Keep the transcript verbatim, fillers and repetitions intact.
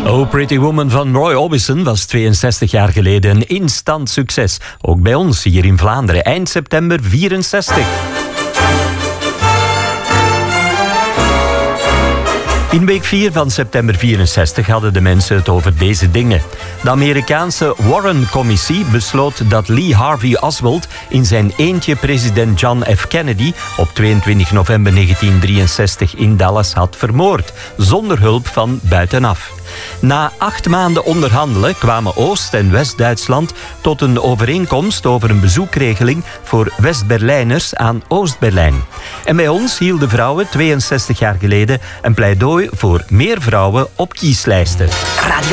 Oh Pretty Woman van Roy Orbison was tweeënzestig jaar geleden een instant succes. Ook bij ons hier in Vlaanderen, eind september vierenzestig. In week vier van september vierenzestig hadden de mensen het over deze dingen. De Amerikaanse Warren-commissie besloot dat Lee Harvey Oswald in zijn eentje president John F. Kennedy op tweeëntwintig november negentien drieënzestig in Dallas had vermoord, zonder hulp van buitenaf. Na acht maanden onderhandelen kwamen Oost- en West-Duitsland tot een overeenkomst over een bezoekregeling voor West-Berlijners aan Oost-Berlijn. En bij ons hielden vrouwen tweeënzestig jaar geleden een pleidooi voor meer vrouwen op kieslijsten. Radio